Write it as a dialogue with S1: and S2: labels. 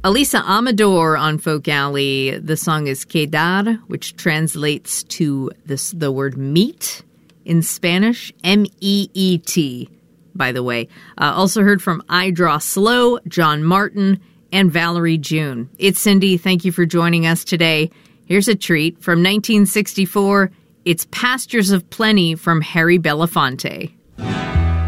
S1: Elisa Amador on Folk Alley. The song is Quedar, which translates to the word meet in Spanish. M-E-E-T, by the way. Also heard from I Draw Slow, John Martin, and Valerie June. It's Cindy. Thank you for joining us today. Here's a treat from 1964. It's Pastures of Plenty from Harry Belafonte.